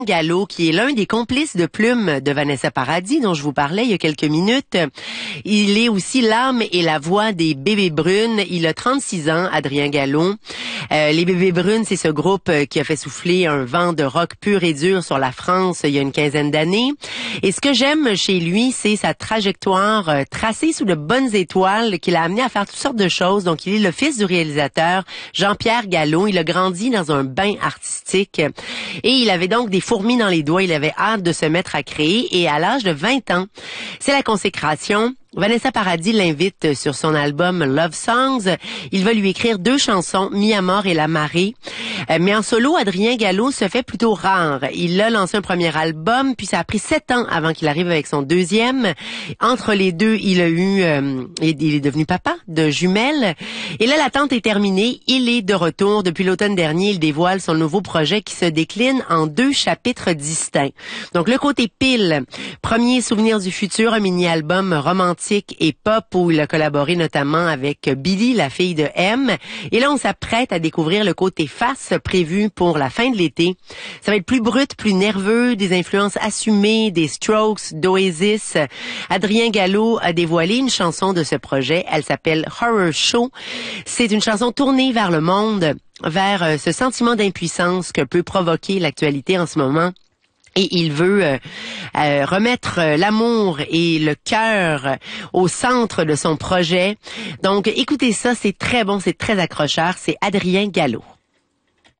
Gallo, qui est l'un des complices de plume de Vanessa Paradis, dont je vous parlais il y a quelques minutes. Il est aussi l'âme et la voix des Bébés Brunes. Il a 36 ans, Adrien Gallo. Les Bébés Brunes, c'est ce groupe qui a fait souffler un vent de rock pur et dur sur la France il y a une quinzaine d'années. Et ce que j'aime chez lui, c'est sa trajectoire tracée sous de bonnes étoiles qui l'a amené à faire toutes sortes de choses. Donc, il est le fils du réalisateur Jean-Pierre Gallo. Il a grandi dans un bain artistique et il avait donc des fourmis dans les doigts. Il avait hâte de se mettre à créer et à l'âge de 20 ans, c'est la consécration. Vanessa Paradis l'invite sur son album Love Songs. Il va lui écrire 2 chansons, Mi Amor et La Marée. Mais en solo, Adrien Gallo se fait plutôt rare. Il a lancé un premier album, puis ça a pris 7 ans avant qu'il arrive avec son deuxième. Entre les deux, il est devenu papa de jumelles. Et là, l'attente est terminée. Il est de retour. Depuis l'automne dernier, il dévoile son nouveau projet qui se décline en 2 chapitres distincts. Donc, le côté pile, premier souvenir du futur, un mini-album romantique et pop où il a collaboré notamment avec Billy, la fille de M. Et là, on s'apprête à découvrir le côté face prévu pour la fin de l'été. Ça va être plus brut, plus nerveux, des influences assumées, des Strokes, d'Oasis. Adrien Gallo a dévoilé une chanson de ce projet. Elle s'appelle Horror Show. C'est une chanson tournée vers le monde, vers ce sentiment d'impuissance que peut provoquer l'actualité en ce moment. Et il veut remettre l'amour et le cœur au centre de son projet. Donc, écoutez ça, c'est très bon, c'est très accrocheur. C'est Adrien Gallo.